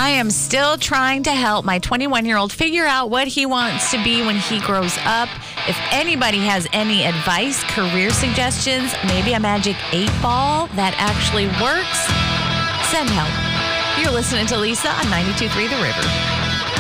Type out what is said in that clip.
I am still trying to help my 21-year-old figure out what he wants to be when he grows up. If anybody has any advice, career suggestions, maybe a magic 8-ball that actually works, send help. You're listening to Lisa on 92.3 The River.